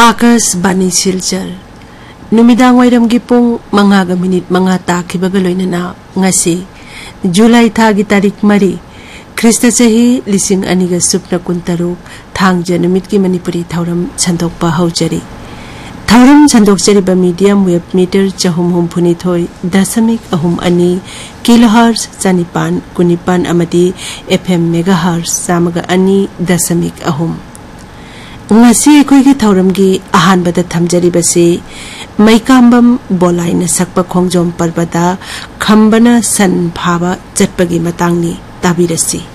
आकाशवाणी सिलचर नुमिदांग वाइरमगी पुंग मंगागा minute मंगा ताखिबगा लोइनना ngasi जुलाई थागी तारीख 3 ख्रिस्त चही लिसिंग अनिगा सुपना कुंतरु थांगजा नुमित की Manipuri थौरम छंदोकपा hosiery थौरम छंदोकजरीबा medium wave metre 432.2 kilohertz 919 अमदी FM megahertz 102.3 ngasi akhoi thauram gi ahan bada thamjaribase maikambam bolaina sakpa khongjom parbada khambana san phaba chatpagi matangni tabirasi